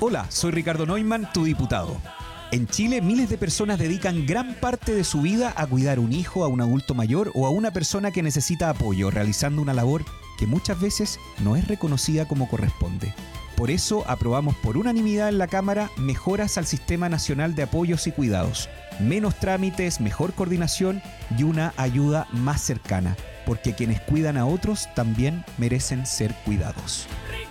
Hola, soy Ricardo Neumann, tu diputado. En Chile, miles de personas dedican gran parte de su vida a cuidar un hijo, a un adulto mayor o a una persona que necesita apoyo, realizando una labor que muchas veces no es reconocida como corresponde. Por eso aprobamos por unanimidad en la Cámara mejoras al Sistema Nacional de Apoyos y Cuidados, menos trámites, mejor coordinación y una ayuda más cercana, porque quienes cuidan a otros también merecen ser cuidados.